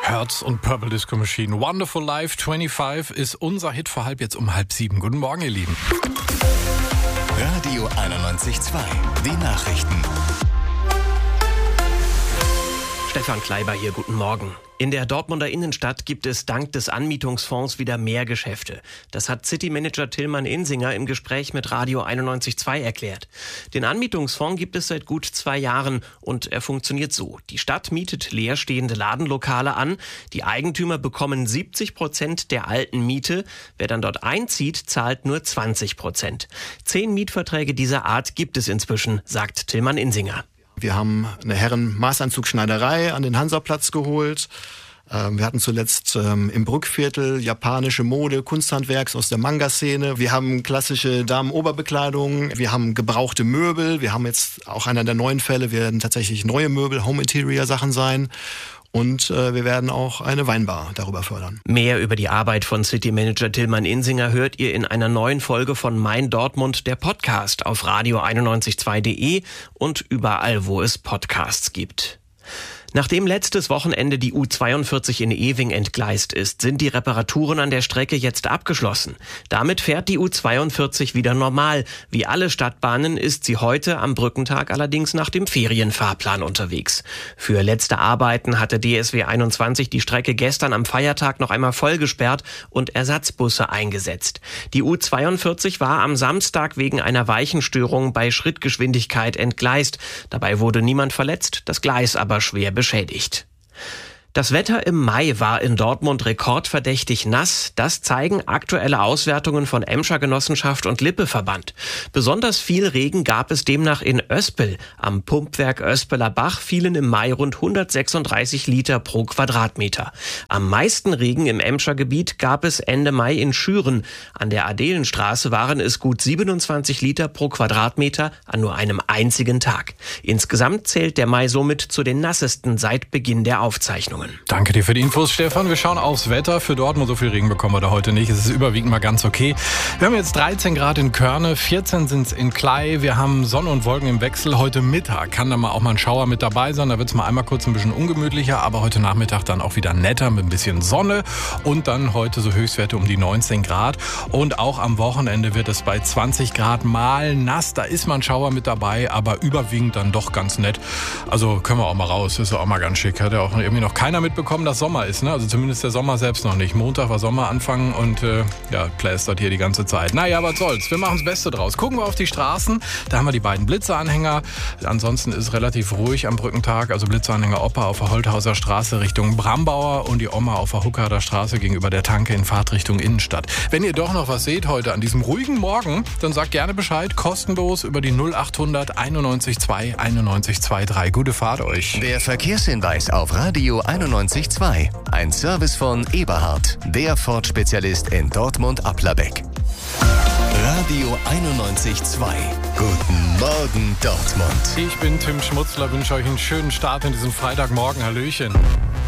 Herz und Purple Disco Machine. Wonderful Life 25 ist unser Hit vor halb, jetzt um 6:30. Guten Morgen, ihr Lieben. Radio 91.2, die Nachrichten. Stefan Kleiber hier, guten Morgen. In der Dortmunder Innenstadt gibt es dank des Anmietungsfonds wieder mehr Geschäfte. Das hat City-Manager Tillmann Insinger im Gespräch mit Radio 91.2 erklärt. Den Anmietungsfonds gibt es seit gut 2 Jahren und er funktioniert so. Die Stadt mietet leerstehende Ladenlokale an. Die Eigentümer bekommen 70% der alten Miete. Wer dann dort einzieht, zahlt nur 20%. 10 Mietverträge dieser Art gibt es inzwischen, sagt Tillmann Insinger. Wir haben eine Herren-Maßanzugschneiderei an den Hansaplatz geholt. Wir hatten zuletzt im Brückviertel japanische Mode, Kunsthandwerks aus der Manga-Szene. Wir haben klassische Damenoberbekleidung. Wir haben gebrauchte Möbel. Wir haben jetzt auch einer der neuen Fälle, werden tatsächlich neue Möbel, Home-Interior-Sachen sein. Und wir werden auch eine Weinbar darüber fördern. Mehr über die Arbeit von City-Manager Tillmann Insinger hört ihr in einer neuen Folge von Mein Dortmund, der Podcast, auf radio912.de und überall, wo es Podcasts gibt. Nachdem letztes Wochenende die U42 in Ewing entgleist ist, sind die Reparaturen an der Strecke jetzt abgeschlossen. Damit fährt die U42 wieder normal. Wie alle Stadtbahnen ist sie heute am Brückentag allerdings nach dem Ferienfahrplan unterwegs. Für letzte Arbeiten hatte DSW 21 die Strecke gestern am Feiertag noch einmal vollgesperrt und Ersatzbusse eingesetzt. Die U42 war am Samstag wegen einer Weichenstörung bei Schrittgeschwindigkeit entgleist. Dabei wurde niemand verletzt, das Gleis aber schwer beschädigt. Das Wetter im Mai war in Dortmund rekordverdächtig nass. Das zeigen aktuelle Auswertungen von Emscher Genossenschaft und Lippe-Verband. Besonders viel Regen gab es demnach in Öspel. Am Pumpwerk Öspeler Bach fielen im Mai rund 136 Liter pro Quadratmeter. Am meisten Regen im Emscher Gebiet gab es Ende Mai in Schüren. An der Adelenstraße waren es gut 27 Liter pro Quadratmeter an nur einem einzigen Tag. Insgesamt zählt der Mai somit zu den nassesten seit Beginn der Aufzeichnungen. Danke dir für die Infos, Stefan. Wir schauen aufs Wetter. Für Dortmund, so viel Regen bekommen wir da heute nicht. Es ist überwiegend mal ganz okay. Wir haben jetzt 13 Grad in Körne, 14 sind es in Klei. Wir haben Sonne und Wolken im Wechsel. Heute Mittag kann da mal auch mal ein Schauer mit dabei sein. Da wird es mal einmal kurz ein bisschen ungemütlicher, aber heute Nachmittag dann auch wieder netter mit ein bisschen Sonne. Und dann heute so Höchstwerte um die 19 Grad. Und auch am Wochenende wird es bei 20 Grad mal nass. Da ist mal ein Schauer mit dabei, aber überwiegend dann doch ganz nett. Also können wir auch mal raus. Ist ja auch mal ganz schick. Hat ja auch irgendwie noch keiner mitbekommen, dass Sommer ist, ne? Also zumindest der Sommer selbst noch nicht. Montag war Sommeranfang und plästert hier die ganze Zeit. Naja, was soll's. Wir machen das Beste draus. Gucken wir auf die Straßen. Da haben wir die beiden Blitzeranhänger. Ansonsten ist es relativ ruhig am Brückentag. Also Blitzeranhänger Opa auf der Holthauser Straße Richtung Brambauer und die Oma auf der Huckader Straße gegenüber der Tanke in Fahrtrichtung Innenstadt. Wenn ihr doch noch was seht heute an diesem ruhigen Morgen, dann sagt gerne Bescheid. Kostenlos über die 0800 91 2 91 23. Gute Fahrt euch. Der Verkehrshinweis auf Radio 91.2. Ein Service von Eberhard, der Ford-Spezialist in Dortmund-Applerbeck. Radio 91.2. Guten Morgen, Dortmund. Ich bin Tim Schmutzler, wünsche euch einen schönen Start in diesem Freitagmorgen. Hallöchen.